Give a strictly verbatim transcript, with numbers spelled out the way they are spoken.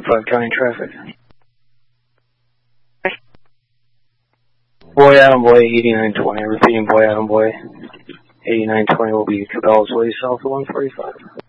forty-five county traffic. Boy Adam Boy, eighty-nine twenty. Repeating Boy Adam Boy. eighty-nine twenty will be Cabela's Way south of one forty-five.